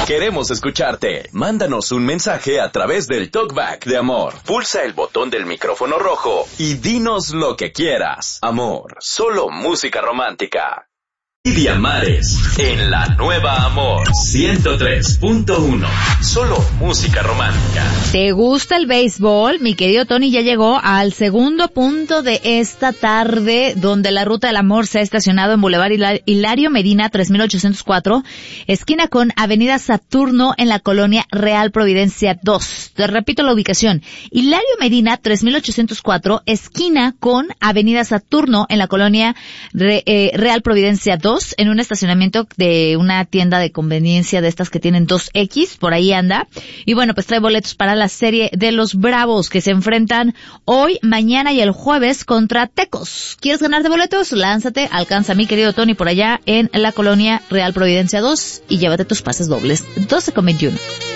Queremos escucharte. Mándanos un mensaje a través del Talkback de Amor. Pulsa el botón del micrófono rojo y dinos lo que quieras. Amor, solo música romántica. Lidia Mares, en la nueva Amor 103.1. Solo música romántica. ¿Te gusta el béisbol? Mi querido Tony ya llegó al segundo punto de esta tarde, donde la Ruta del Amor se ha estacionado en Boulevard Hilario Medina 3804, esquina con Avenida Saturno, en la colonia Real Providencia 2. Te repito la ubicación: Hilario Medina 3804, esquina con Avenida Saturno, en la colonia Real Providencia 2, en un estacionamiento de una tienda de conveniencia de estas que tienen 2X, por ahí anda. Y bueno, pues trae boletos para la serie de los Bravos, que se enfrentan hoy, mañana y el jueves contra Tecos. ¿Quieres ganar de boletos? Lánzate, alcanza a mi querido Tony por allá en la colonia Real Providencia 2 y llévate tus pases dobles. 12:21.